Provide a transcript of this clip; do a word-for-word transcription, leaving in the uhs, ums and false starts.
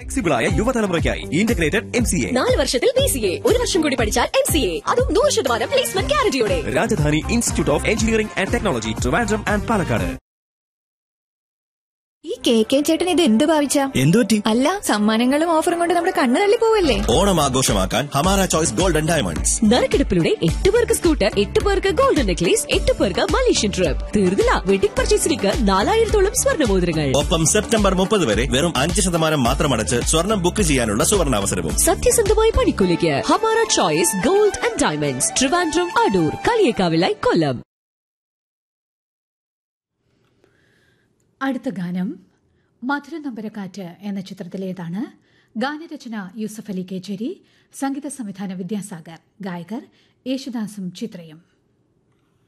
Flexible ആയ യുവതലമുറയ്ക്കായി integrated M C A. നാല് വർഷത്തിൽ ബി സി എ, ഒരു വർഷം കൂടി പഠിച്ചാൽ എം സി എ, അതും നൂറ് ശതമാനം placement ഗ്യാരണ്ടിയോടെ. Rajdhani institute of engineering and technology, Trivandrum and Palakkad. ഈ കെ കെ ചേട്ടൻ ഇത് എന്ത് ഭാവിച്ച? എന്തുപറ്റി? അല്ല, സമ്മാനങ്ങളും ഓഫറും കൊണ്ട് നമ്മുടെ കണ്ണ് തള്ളി പോവല്ലേ? ഓണം ആഘോഷമാക്കാൻ ഹമാര ചോയ്സ് ഗോൾഡൻ ഡയമണ്ട്സ്. നറുക്കെടുപ്പിലൂടെ എട്ട് പേർക്ക് സ്കൂട്ടർ, എട്ട് പേർക്ക് ഗോൾഡൻ നെക്ലേസ്, എട്ട് പേർക്ക് മലേഷ്യൻ ട്രിപ്പ്. തീർന്നില്ല, വെഡിംഗ് പർച്ചേസിലേക്ക് നാലായിരത്തോളം സ്വർണ്ണമോതിരങ്ങൾ. ഒപ്പം സെപ്റ്റംബർ മുപ്പത് വരെ വെറും അഞ്ച് ശതമാനം മാത്രം അടച്ച് സ്വർണം ബുക്ക് ചെയ്യാനുള്ള സുവർണാവസരവും. സത്യസന്ധമായ പണിക്കൂലിക്ക് Hamara choice gold and diamonds, Trivandrum, Adoor, കളിയേക്കാവിലായി, കൊല്ലം. അടുത്ത ഗാനം മധുര നമ്പരക്കാറ്റ് എന്ന ചിത്രത്തിലേതാണ്. ഗാനരചന യൂസഫ് അലി കേച്ചേരി, സംഗീത സംവിധാന വിദ്യാസാഗർ, ഗായകർ യേശുദാസും ചിത്രയും.